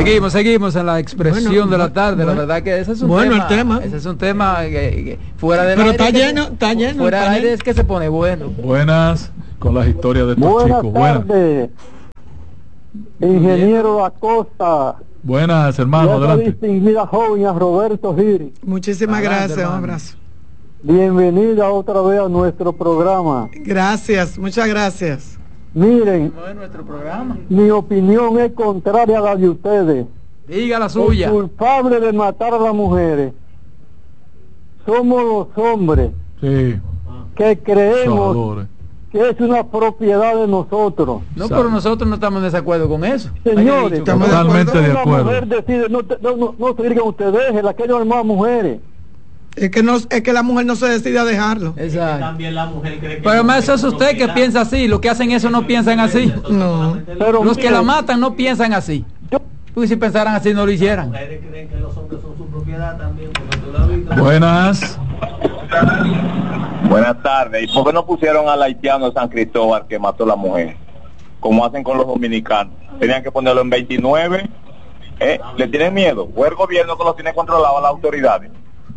Seguimos en la expresión de la tarde. La verdad que ese es un tema. Ese es un tema que fuera de pero está lleno. Fuera del aire es que se pone bueno. Buenas con las historias de estos chicos. Buenas tardes, ingeniero Acosta. Buenas, hermano, adelante. Distinguida joven a Roberto Giri. Muchísimas gracias, hermano. Un abrazo. Bienvenida otra vez a nuestro programa. Gracias, muchas gracias. Miren, ¿No es nuestro programa? Mi opinión es contraria a la de ustedes. Diga la suya. El culpable de matar a las mujeres somos los hombres, sí, que creemos Salvadores, que es una propiedad de nosotros. No, pero nosotros no estamos en desacuerdo con eso. Señores, estamos totalmente de acuerdo. La mujer decide, no se digan ustedes, la que hay más mujeres. Es que la mujer no se decide a dejarlo. Exacto. También la mujer cree que pero más eso es usted que piensa así. Los que hacen eso no piensan así. No. Pero los que la matan no piensan así. Porque si pensaran así no lo hicieran. Las mujeres creen que los hombres son su propiedad también. Buenas. Buenas tardes. ¿Y por qué no pusieron al haitiano de San Cristóbal que mató a la mujer? Como hacen con los dominicanos. Tenían que ponerlo en 29. ¿Le tienen miedo? ¿O el gobierno que lo tiene controlado a las autoridades?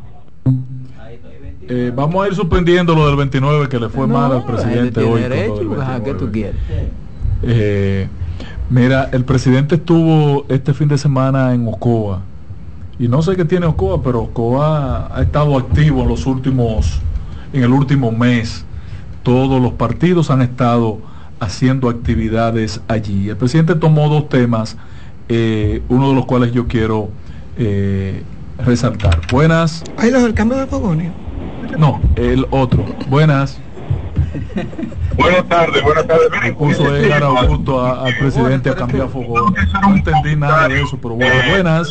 Vamos a ir suspendiendo lo del 29 que le fue mal al presidente hoy. ¿Qué tú quieres? Mira, el presidente estuvo este fin de semana en Ocoa y no sé qué tiene Ocoa, pero Ocoa ha estado activo en el último mes. Todos los partidos han estado haciendo actividades allí. El presidente tomó dos temas, uno de los cuales yo quiero resaltar. Buenas. Ahí los del cambio de fogones. No, el otro. Buenas. Buenas tardes. Me puso Edgar Augusto al presidente a cambiar fogón. No entendí nada de eso, pero bueno. Buenas.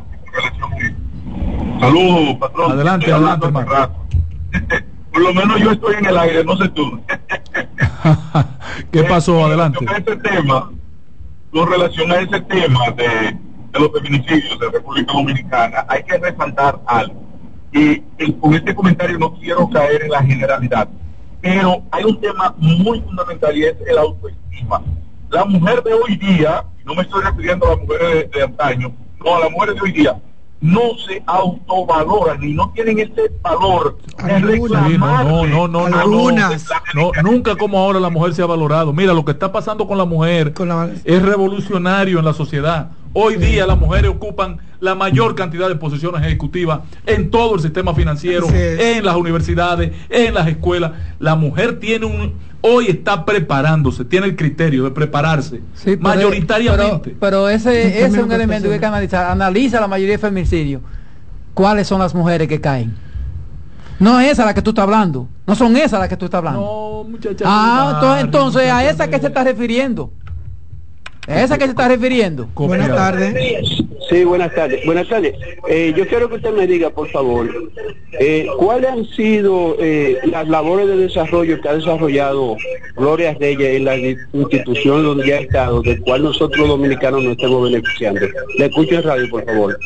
Saludos, patrón. Adelante, hermano. Por lo menos yo estoy en el aire, no sé tú. ¿Qué pasó? Adelante. Con relación a ese tema de los feminicidios de República Dominicana, hay que resaltar algo. Y con este comentario no quiero caer en la generalidad, pero hay un tema muy fundamental y es el autoestima. La mujer de hoy día, no me estoy refiriendo a las mujeres de antaño, no, a las mujeres de hoy día, no se autovaloran y no tienen ese valor de reclamar. No, nunca como ahora la mujer se ha valorado. Mira, lo que está pasando con la mujer es revolucionario en la sociedad. Hoy día las mujeres ocupan la mayor cantidad de posiciones ejecutivas en todo el sistema financiero, en las universidades, en las escuelas. La mujer hoy está preparándose, tiene el criterio de prepararse, sí, mayoritariamente. Pero ese es un elemento que hay que analizar. Analiza la mayoría de feminicidios. ¿Cuáles son las mujeres que caen? No es esa la que tú estás hablando. No son esas las que tú estás hablando. No, muchachas. Entonces a esa que se está refiriendo. ¿A esa que se está refiriendo? Buenas tardes. Sí, buenas tardes. Yo quiero que usted me diga, por favor, ¿cuáles han sido las labores de desarrollo que ha desarrollado Gloria Reyes en la institución donde ya ha estado, del cual nosotros los dominicanos nos estamos beneficiando? Le escucho en radio, por favor.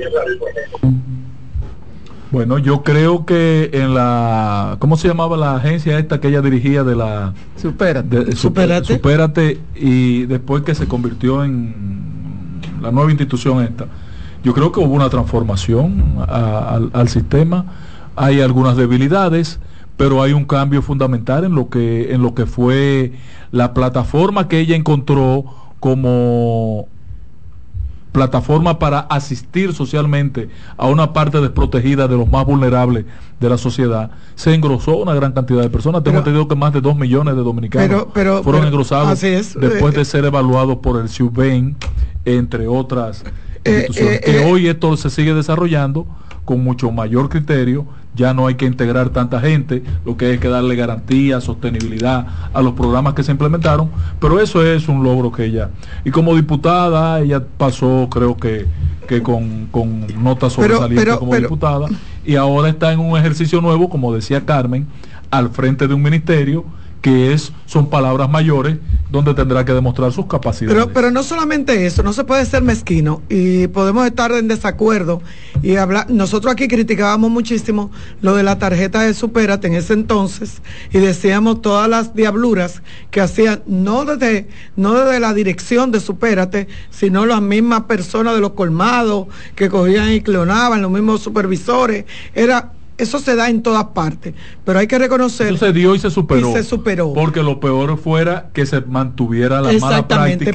Bueno, yo creo que en la... ¿Cómo se llamaba la agencia esta que ella dirigía de la... Supérate, y después que se convirtió en la nueva institución esta. Yo creo que hubo una transformación al sistema. Hay algunas debilidades, pero hay un cambio fundamental en lo que fue la plataforma que ella encontró como plataforma para asistir socialmente a una parte desprotegida de los más vulnerables de la sociedad. Se engrosó una gran cantidad de personas. Tengo entendido que más de 2 millones de dominicanos fueron engrosados después de ser evaluados por el CIUBEN, entre otras instituciones. Que hoy esto se sigue desarrollando con mucho mayor criterio. Ya no hay que integrar tanta gente, lo que hay que darle garantía, sostenibilidad a los programas que se implementaron, pero eso es un logro que ella, y como diputada ella pasó, creo que con notas sobresalientes como diputada, y ahora está en un ejercicio nuevo, como decía Carmen, al frente de un ministerio que son palabras mayores donde tendrá que demostrar sus capacidades. Pero no solamente eso, no se puede ser mezquino y podemos estar en desacuerdo y hablar. Nosotros aquí criticábamos muchísimo lo de la tarjeta de Supérate en ese entonces y decíamos todas las diabluras que hacían, no desde la dirección de Supérate, sino las mismas personas de los colmados que cogían y clonaban, los mismos supervisores. Eso se da en todas partes, pero hay que reconocer. Eso se dio y se superó. Y se superó. Porque lo peor fuera que se mantuviera la mala práctica